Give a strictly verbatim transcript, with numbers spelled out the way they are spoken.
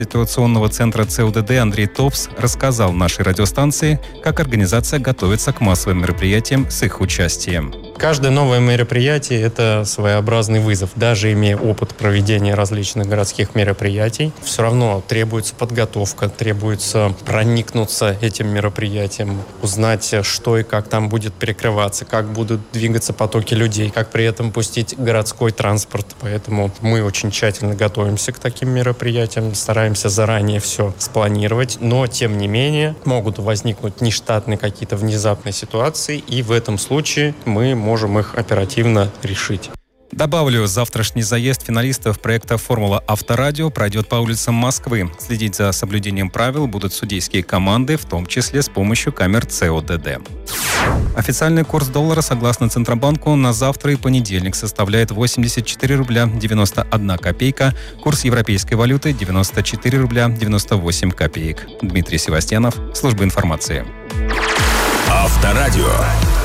ситуационного центра ЦУДД Андрей Топс рассказал нашей радиостанции, как организация готовится к массовым мероприятиям с их участием. Каждое новое мероприятие – это своеобразный вызов. Даже имея опыт проведения различных городских мероприятий, все равно требуется подготовка, требуется проникнуться этим мероприятием, узнать, что и как там будет перекрываться, как будут двигаться потоки людей, как при этом пустить городской транспорт. Поэтому мы очень тщательно готовимся к таким мероприятиям, стараемся заранее все спланировать, но, тем не менее, могут возникнуть нештатные какие-то внезапные ситуации, и в этом случае мы можем можем их оперативно решить. Добавлю, завтрашний заезд финалистов проекта «Формула Авторадио» пройдет по улицам Москвы. Следить за соблюдением правил будут судейские команды, в том числе с помощью камер ЦУДД. Официальный курс доллара, согласно Центробанку, на завтра и понедельник составляет восемьдесят четыре рубля девяносто одна копейка. Курс европейской валюты – девяносто четыре рубля девяносто восемь копеек. Дмитрий Севастьянов, служба информации. Авторадио.